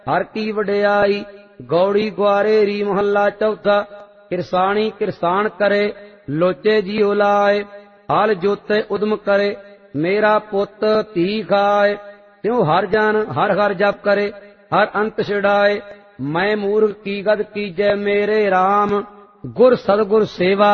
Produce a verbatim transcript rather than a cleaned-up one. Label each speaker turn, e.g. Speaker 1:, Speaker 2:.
Speaker 1: हर की वडियाई। गौड़ी ग्वारेरी मोहल्ला चौथा। किरसाणी किरसान करे, लोचे जियो लाए। हल जोते उदम करे, मेरा पुत धी खाए। त्यों हर जन हर हर जप करे, हर अंत छिड़ाए। मैं मूर्ख की गद कीजै मेरे राम, गुर सतगुर सेवा